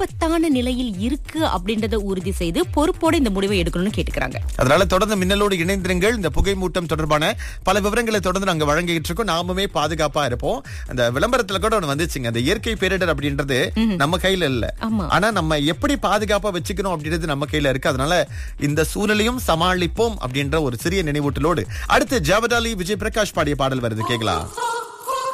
ஆபத்தான நிலையில் இருக்கு அப்படின்றத உறுதி செய்து பொறுப்போட இந்த முடிவை எடுக்கணும்னு கேட்டுக்கிறாங்க. அதனால தொடர்ந்து மின்னலோடு இணைந்திருங்கள். இந்த புகை மூட்டம் தொடர்பான பல விவரங்களை தொடர்ந்து நாங்க வழங்கிட்டு இருக்கோம். நாமுமே பாதுகாப்பா இருப்போம். அந்த விளம்பரத்துல கூட ஒண்ணு வந்துச்சுங்க, அந்த இயற்கை பேரிடர் அப்படின்றது நம்ம கையில இல்ல, ஆனா நம்ம எப்படி பாதுகாப்பா வச்சுக்கணும் அப்படின்றது நம்ம கையில இருக்கு. அதனால இந்த சூழ்நிலையும் சமாளிப்போம் அப்படின்ற ஒரு சிறிய நினைவூட்டலோடு அடுத்து ஜவதாலி விஜய் பிரகாஷ் பாடிய பாடல் வருது, கேக்கலாம்.